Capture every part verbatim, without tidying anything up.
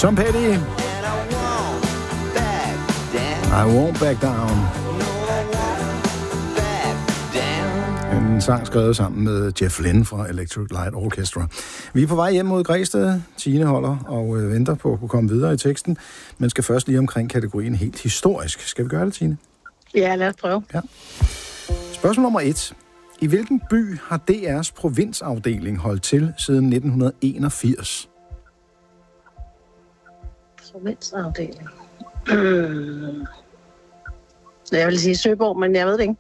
Tom Petty. I won't back down. En sang skrevet sammen med Jeff Lynne fra Electric Light Orchestra. Vi er på vej hjem mod Græsted. Tine holder og øh, venter på at kunne komme videre i teksten, men skal først lige omkring kategorien helt historisk. Skal vi gøre det, Tine? Ja, lad os prøve. Ja. Spørgsmål nummer et. I hvilken by har D R's provinsafdeling holdt til siden nitten enogfirs? Provinsafdeling. Hmm. Jeg vil sige Søborg, men jeg ved det ikke.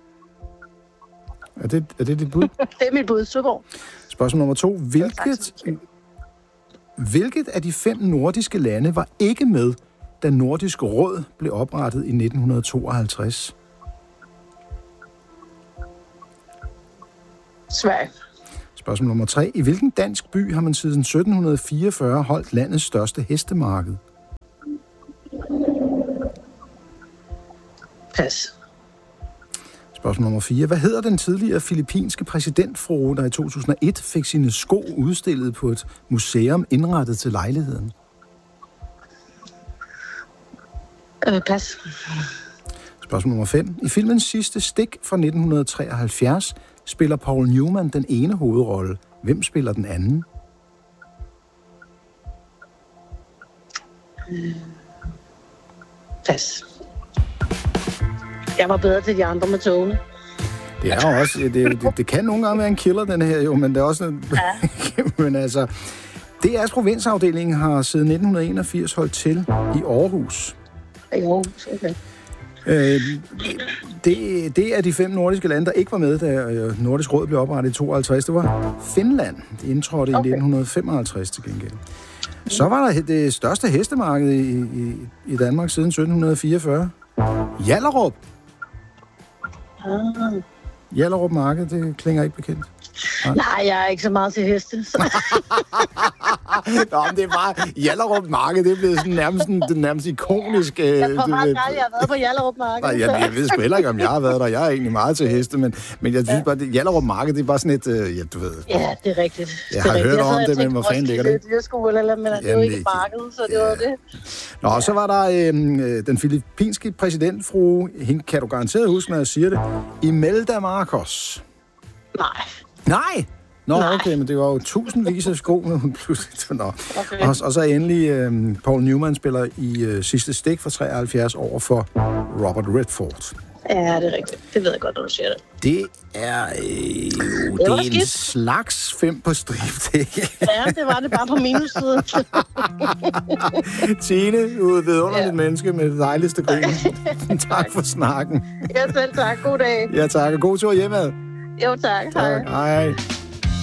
Er det, er det dit bud? Det er mit bud, Søborg. Spørgsmål nummer to. Hvilket, hvilket af de fem nordiske lande var ikke med, da Nordisk Råd blev oprettet i nitten tooghalvtreds? Sverige. Spørgsmål nummer tre. I hvilken dansk by har man siden sytten fireogfyrre holdt landets største hestemarked? Pas. Spørgsmål nummer fire. Hvad hedder den tidligere filippinske præsidentfrue, der i to tusind og et fik sine sko udstillet på et museum indrettet til lejligheden? Øh, pas. Spørgsmål nummer fem. I filmens sidste stik fra nitten treoghalvfjerds spiller Paul Newman den ene hovedrolle. Hvem spiller den anden? Øh, pas. Jeg var bedre til de andre med togene. Det er jo også, det, det, det kan nogle gange være en killer, den her jo, men det er også en, ja. Men altså, D R's provinsafdeling har siden nitten enogfirs holdt til i Aarhus. I Aarhus, okay. Øh, det, det er de fem nordiske lande, der ikke var med, da Nordisk Råd blev oprettet i tooghalvtreds. Det var Finland. Det indtrådte okay. i nitten femoghalvtreds til gengæld. Så var der det største hestemarked i, i, i Danmark siden sytten fireogfyrre. Hjallerup. Ah. Hjallerup Marked, det klinger ikke bekendt. Nej, Nej jeg er ikke så meget til heste. Så. Nå, men det er bare... Hjallerup Marked, det er blevet sådan nærmest, sådan, nærmest ikonisk... Jeg tror meget gerne, jeg har været på Hjallerup Marked. Nej, jeg, jeg ved sgu heller ikke, om jeg har været der. Jeg er egentlig meget til heste, men, men jeg synes ja. bare, at Hjallerup Marked, det er bare sådan et... Uh, ja, du ved... Ja, det er rigtigt. Jeg har det hørt rigtigt. om det, men hvor fanden ligger det? Det er skole, eller, men det er jo ikke et marked, så det ja. var det. Nå, ja. Så var der øh, den filippinske præsidentfrue. Hende kan du garanteret huske, når jeg siger det. Imelda Marcos. Nej. Nej! Nå, Nej. okay, men det var jo tusindvis af sko, men hun pludselig... Nå. Okay. Og, og så endelig, øh, Paul Newman spiller i øh, sidste stik for treoghalvfjerds over for Robert Redford. Ja, det er rigtigt. Det ved jeg godt, når du siger det. Det er øh, jo det er en slags fem på strip, det ikke? Ja, det var det bare på minussiden. Tine, du er et vidunderligt ja. menneske med det dejligste grin. Tak for snakken. Ja, selv tak. God dag. Ja, tak. Og god tur hjemad. Jo, tak. tak. Hej. Hej.